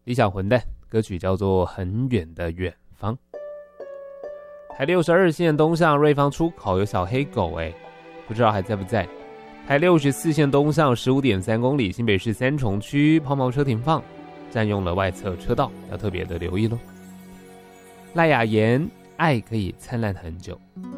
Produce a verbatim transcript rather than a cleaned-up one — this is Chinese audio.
理想混蛋，歌曲叫做《很远的远方》。台六十二线东向瑞芳出口有小黑狗哎，不知道还在不在。台六十四线东向 十五点三公里，新北市三重区抛锚车停放，占用了外侧车道，要特别的留意咯。赖雅妍，爱可以灿烂很久。